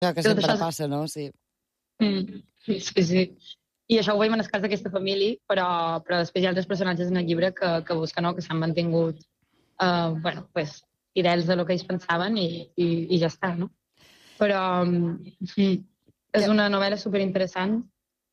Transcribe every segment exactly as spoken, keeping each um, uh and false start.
Ja, que sempre passa, no? Sí. Mm, sí, sí. I això ho veiem en el cas d'aquesta família, però, però després hi ha altres personatges en el llibre que, que busquen, no? Que s'han mantingut uh, bueno, pues, fidels a lo que ells pensaven i, i, i ja està, no? Però um, és una novel·la superinteressant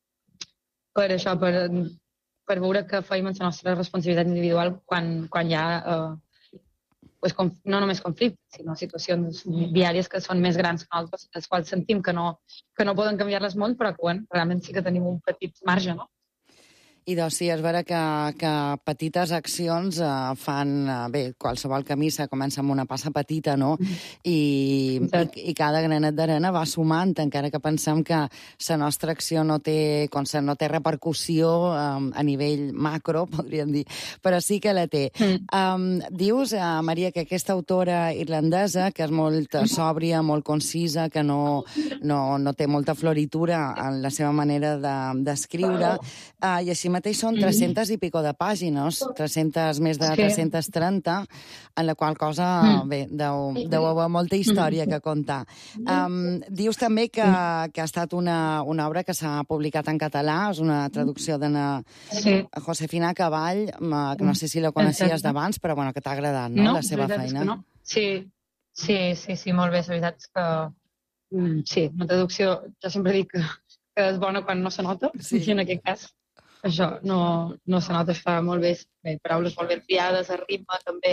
per això, per, per veure que feim en la nostra responsabilitat individual quan, quan hi ha uh, pues, no només conflictes, sinó situacions diàries que són més grans que altres, les quals sentim que no, que no poden canviar-les molt, però que bueno, realment sí que tenim un petit marge, no? I doncs sí, és vera que, que petites accions eh, fan... Eh, bé, qualsevol camí se comença amb una passa petita, no? I, i, i cada granet d'arena va sumant, encara que pensem que la nostra acció no té, com se, no té repercussió um, a nivell macro, podríem dir, però sí que la té. Mm. Um, dius, uh, Maria, que aquesta autora irlandesa, que és molt sòbria, molt concisa, que no, no, no té molta floritura en la seva manera d'escriure, de, uh, i així mateix són tres-centes i pico de pàgines, tres-centes, més de tres-centes trenta, en la qual cosa, bé, deu, deu haver molta història que contar. Um, dius també que, que ha estat una, una obra que s'ha publicat en català, és una traducció d'Anna sí. Josefina Caball, que no sé si la coneixies d'abans, però bueno, que t'ha agradat, no?, no, la seva feina. No. Sí, sí, sí, sí, molt bé, la veritat és que mm, sí, una traducció, jo sempre dic que, que és bona quan no se nota, sí. I en aquest cas això no, no se nota, es fa molt bé, bé paraules molt ben triades, el ritme també,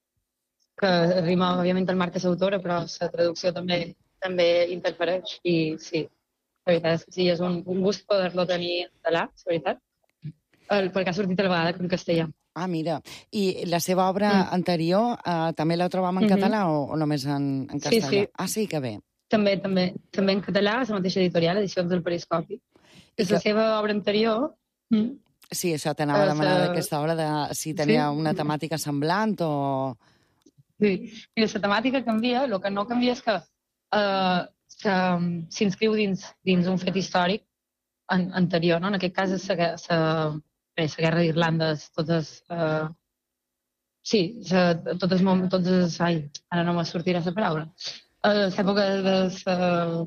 que el ritme, òbviament, el marca l'autora, però la traducció també també interfereix, i sí, la veritat és que sí, és un, un gust poder-lo tenir en català, la veritat, el, perquè ha sortit a la vegada en castellà. Ah, mira, i la seva obra mm. anterior eh, també la trobam en mm-hmm. català o, o només en, en castellà? Sí, sí. Ah, sí, que bé. També, també, també en català, la mateixa editorial, Edicions del Periscopi. És que... la seva obra anterior... Mm. Sí, això t'anava a demanar uh, d'aquesta obra, de si tenia sí. una temàtica semblant o... Sí, mira, la temàtica canvia, el que no canvia és que uh, s'inscriu dins, dins un fet històric an anterior, no? En aquest cas és la, la, la guerra d'Irlanda, totes... Uh, sí, la, totes, totes... Ai, ara no me sortirà la paraula. Uh, l'època de... Uh,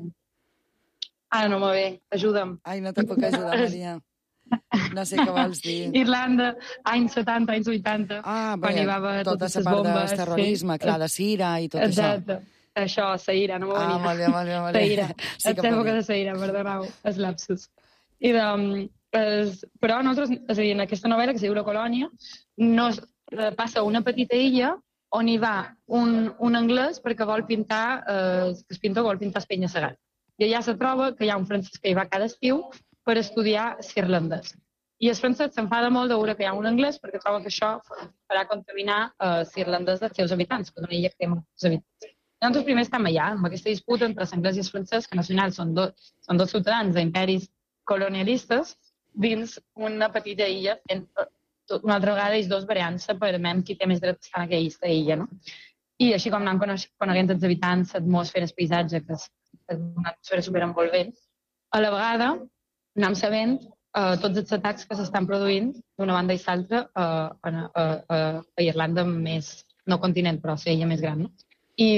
ara no me ve, ajuda'm. Ai, no te puc ajudar, Maria. No sé què vols dir. Irlanda, anys setanta, anys vuitanta, ah, bé, quan hi va haver tota totes les bombes. Tota la part del terrorisme, sí. Clar, de Sira i tot Exacte. això. Això, la ira, no m'ho venia. Ah, molt bé, molt bé. Molt bé. La ira, sí és l'època de la ira, perdoneu, els lapsus. I de, es, però nosaltres, és a dir, en aquesta novel·la, que es diu La Colònia, no es, passa una petita illa on hi va un, un anglès perquè vol pintar, eh, el pintor vol pintar el penya-segat. I allà se troba que hi ha un francès que hi va cada estiu per estudiar l'irlandès. I el francès s'enfada molt de veure que hi ha un anglès perquè troba que això farà contaminar eh, l'irlandès dels seus habitants, que és una illa que té molts habitants. I nosaltres primer estem allà, amb aquesta disputa entre l'anglès i el francès, que nacionals són, do, són dos ciutadans d'imperis colonialistes, dins una petita illa, fent una altra vegada ells dos variants per veure qui té més dret d'estar en aquesta illa. No? I així com anem coneguent els habitants, l'atmosfera, el paisatge, que és una atmosfera superenvolvent, a la vegada anem sabent uh, tots els atacs que s'estan produint d'una banda i l'altra uh, a, a, a, a Irlanda més, no continent, però la illa més gran. No? I,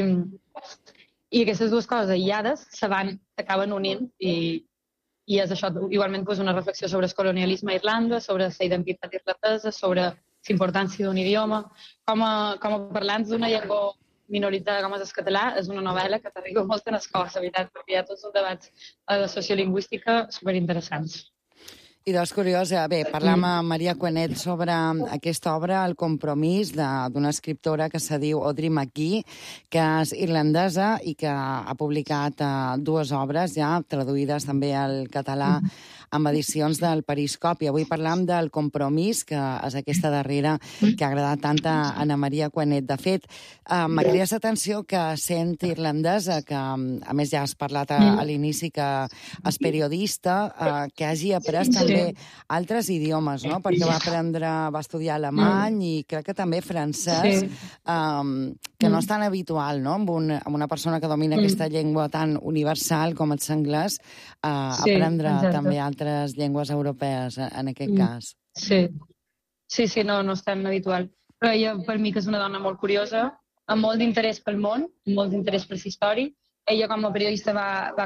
I aquestes dues coses aïllades s'acaben unint i, i és això, igualment pues, una reflexió sobre el colonialisme a Irlanda, sobre la identitat irlandesa, sobre la importància d'un idioma, com a, com a parlants d'una llengua minoritzada com és el català, és una novel·la que t'arriba molt en el cos, la veritat, perquè hi ha tots els debats de sociolingüística superinteressants. I doncs curiós, bé, parlam amb Maria Cuenet sobre aquesta obra, El compromís, d'una escriptora que se diu Audrey McGee, que és irlandesa i que ha publicat uh, dues obres ja, traduïdes també al català, amb edicions del Periscopi. Avui parlam del Compromís, que és aquesta darrera que ha agradat tant a Anna Maria Cuenet. De fet, uh, m'ha cridat l'atenció que sent irlandesa, que a més ja has parlat a, a l'inici que és periodista, uh, que hagi après també altres idiomes, no? Perquè va aprendre, va estudiar alemany i crec que també francès, um, que no és tan habitual, no? Amb, un, amb una persona que domina aquesta llengua tan universal com és l'anglès, uh, sí, aprendre exacte. També altres llengües europees, en aquest mm. cas. Sí, sí, sí, no, no és tan habitual. Però ella, per mi, que és una dona molt curiosa, amb molt d'interès pel món, molt d'interès per la història. Ella, com a periodista, va, va